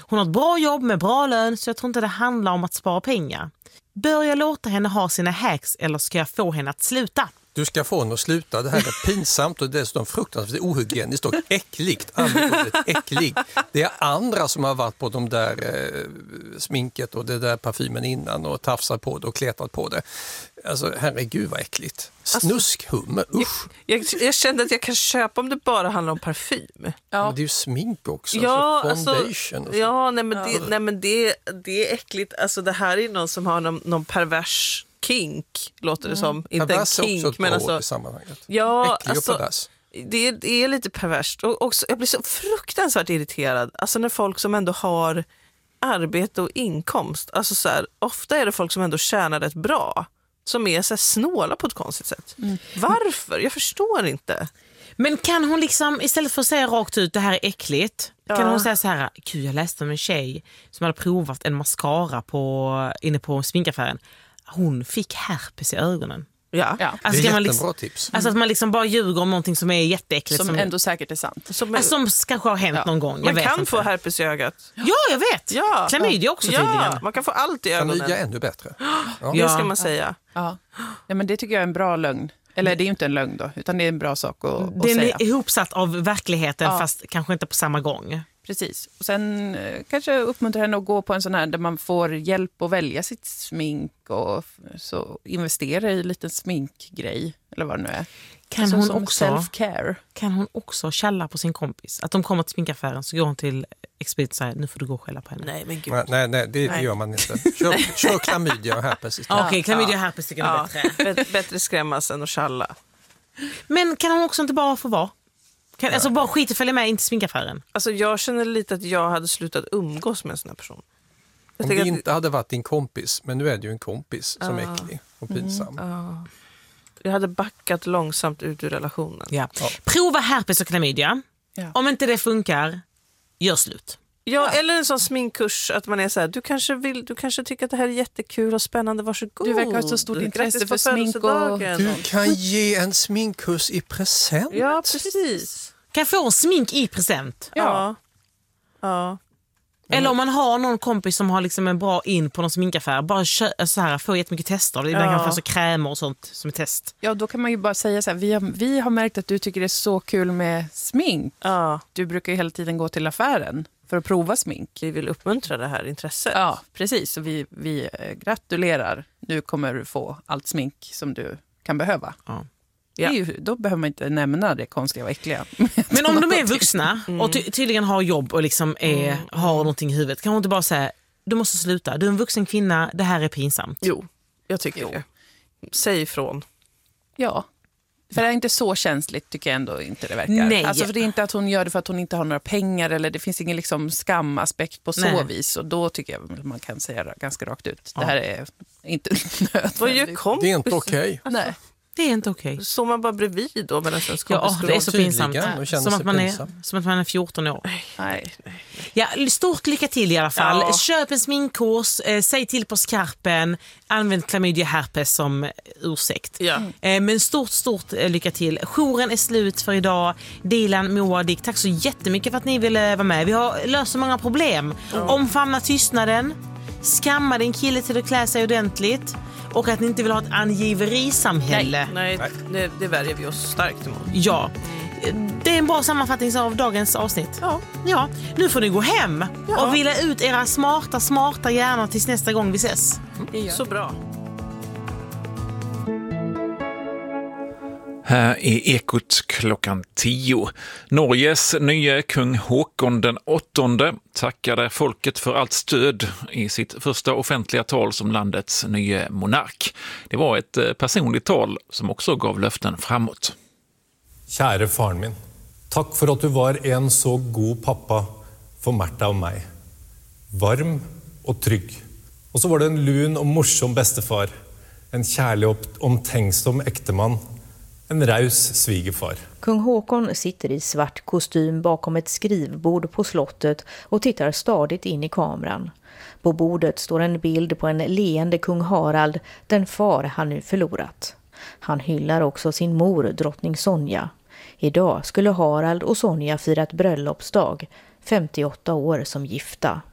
Hon har ett bra jobb med bra lön, så jag tror inte det handlar om att spara pengar. Bör jag låta henne ha sina hacks eller ska jag få henne att sluta? Du ska få henne att sluta. Det här är pinsamt och dessutom fruktansvärt ohygieniskt och äckligt. Äcklig. Det är andra som har varit på de där sminket och det där parfymen innan och tafsat på det och kletat på det. Alltså herregud vad äckligt. Snuskhummer, usch. Jag kände att jag kan köpa om det bara handlar om parfym. Ja. Men det är ju smink också. Ja, foundation. Alltså, ja, nej men det är äckligt. Alltså det här är någon som har någon pervers kink, låter det som. Inte en kink, men alltså... i sammanhanget. Ja, äcklig alltså... och pervers. Det är lite perverst. Och också, jag blir så fruktansvärt irriterad. Alltså när folk som ändå har arbete och inkomst. Alltså så här, ofta är det folk som ändå tjänar rätt bra. Som är så här snåla på ett konstigt sätt. Varför? Jag förstår inte. Men kan hon liksom, istället för att säga rakt ut det här är äckligt, kan hon säga så här: gud, jag läste om en tjej som hade provat en mascara inne på sminkaffären. Hon fick herpes i ögonen. Ja. Det Alltså, är kan jättebra tips. Alltså att man liksom bara ljuger om någonting som är jätteäckligt. Som ändå säkert är sant. Som kanske har hänt någon gång. Man kan få herpes i ögat. Ja, jag vet. Ja. Klamydia också tydligen. Man kan få allt i ögonen. Klamydia ännu bättre. Ja. Det ska man säga. Ja, men det tycker jag är en bra lögn. Eller det är ju inte en lögn då, utan det är en bra sak att säga. Den är ihopsatt av verkligheten fast kanske inte på samma gång. Precis. Och sen kanske uppmuntrar henne att gå på en sån här där man får hjälp att välja sitt smink och så investera i en liten sminkgrej eller vad det nu är. Kan alltså hon som också self-care. Kan hon också källa på sin kompis? Att de kommer till sminkaffären så går hon till expedit och säger nu får du gå och skälla på henne. Nej, men gud. Nej, det gör man inte. Kör klamydia och herpes istället. Okej, klamydia och herpes tycker jag är bättre. Bättre skrämmas än att källa. Men kan hon också inte bara få vara? Alltså bara skit och följa med in till sminkaffären? Alltså jag känner lite att jag hade slutat umgås med en sån här person. Om det inte hade varit din kompis, men nu är det ju en kompis som är äcklig och pinsam. Jag hade backat långsamt ut ur relationen. Ja. Prova herpes och klamydia. Ja. Om inte det funkar, gör slut. Ja, eller en sån sminkkurs att man är så här, du kanske tycker att det här är jättekul och spännande, varsågod. Du verkar ha ett så stort intresse för smink och... Du kan ge en sminkkurs i present. Ja, precis. Kan jag få en smink i present? Ja. Eller om man har någon kompis som har liksom en bra in på någon sminkaffär, bara så här, få jättemycket tester. Ibland kan man få så krämer och sånt som är test. Ja, då kan man ju bara säga så här, vi har märkt att du tycker det är så kul med smink. Ja. Du brukar ju hela tiden gå till affären för att prova smink. Vi vill uppmuntra det här intresset. Ja, precis. Och vi gratulerar. Nu kommer du få allt smink som du kan behöva. Ja. Det är ju, då behöver man inte nämna det konstiga och äckliga. Men om de är vuxna och tydligen har jobb och liksom har någonting i huvudet, kan hon inte bara säga, du måste sluta, du är en vuxen kvinna, det här är pinsamt. Jo, jag tycker det. Säg ifrån. Ja, för det är inte så känsligt tycker jag ändå inte det verkar. Nej. Alltså för det är inte att hon gör det för att hon inte har några pengar eller det finns ingen liksom skamaspekt på så vis. Och då tycker jag man kan säga det ganska rakt ut. Det här är inte nödvändigt. Det är inte okej. Nej. Det är inte okej. Så man bara bredvid då medan en Ja, det är så pinsamt. Som att man är 14 år. Nej. Ja, stort lycka till i alla fall. Ja. Köp en sminkkurs, säg till på skarpen, använd klamydia herpes som ursäkt. Ja. Men stort lycka till. Jouren är slut för idag. Dilan, Moa och Dick, tack så jättemycket för att ni ville vara med. Vi har löst så många problem. Omfamna tystnaden, skamma din kille till att klä sig ordentligt. Och att ni inte vill ha ett angiverisamhälle. Nej, det värjer vi oss starkt emot. Ja, det är en bra sammanfattning av dagens avsnitt. Ja, nu får ni gå hem och vila ut era smarta hjärnor tills nästa gång vi ses. Så bra. Här är Ekot klockan 10. Norges nya kung Håkon den 8:e tackade folket för allt stöd i sitt första offentliga tal som landets nya monark. Det var ett personligt tal som också gav löften framåt. Käre faren min, tack för att du var en så god pappa för Märta och mig. Varm och trygg. Och så var det en lun och morsom bestefar. En kärlig och omtänksom äkteman. En raus svigerfar. Kung Håkon sitter i svart kostym bakom ett skrivbord på slottet och tittar stadigt in i kameran. På bordet står en bild på en leende kung Harald, den far han nu förlorat. Han hyllar också sin mor, drottning Sonja. Idag skulle Harald och Sonja fira ett bröllopsdag, 58 år som gifta.